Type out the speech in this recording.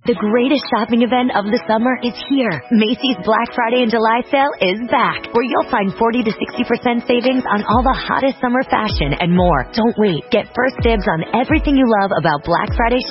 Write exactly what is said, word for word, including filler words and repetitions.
The greatest shopping event of the summer is here. Macy's Black Friday and July sale is back, where you'll find forty to sixty percent savings on all the hottest summer fashion and more. Don't wait. Get first dibs on everything you love about Black Friday